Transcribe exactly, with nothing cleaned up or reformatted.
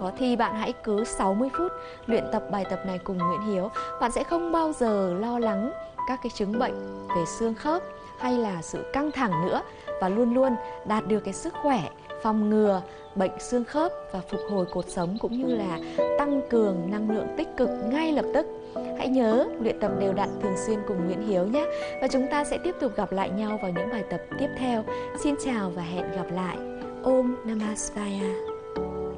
có thì bạn hãy cứ sáu mươi phút luyện tập bài tập này cùng Nguyễn Hiếu. Bạn sẽ không bao giờ lo lắng các cái chứng bệnh về xương khớp hay là sự căng thẳng nữa, và luôn luôn đạt được cái sức khỏe, phòng ngừa bệnh xương khớp và phục hồi cột sống, cũng như là tăng cường năng lượng tích cực ngay lập tức. Hãy nhớ luyện tập đều đặn thường xuyên cùng Nguyễn Hiếu nhé. Và chúng ta sẽ tiếp tục gặp lại nhau vào những bài tập tiếp theo. Xin chào và hẹn gặp lại. Om Namah Shivaya.